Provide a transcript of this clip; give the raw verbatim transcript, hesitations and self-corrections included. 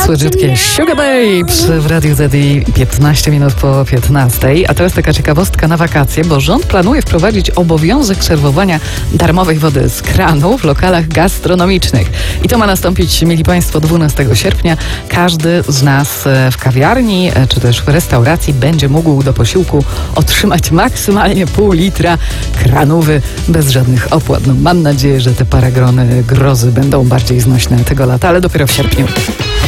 Słodziutkie Sugar Babes w Radiu Z I piętnaście minut po piętnastej. A teraz taka ciekawostka na wakacje, bo rząd planuje wprowadzić obowiązek serwowania darmowej wody z kranu w lokalach gastronomicznych. I to ma nastąpić, mieli Państwo, dwunastego sierpnia. Każdy z nas w kawiarni czy też w restauracji będzie mógł do posiłku otrzymać maksymalnie pół litra kranówy bez żadnych opłat. No, mam nadzieję, że te paragrony grozy będą bardziej znośne tego lata, ale dopiero w sierpniu.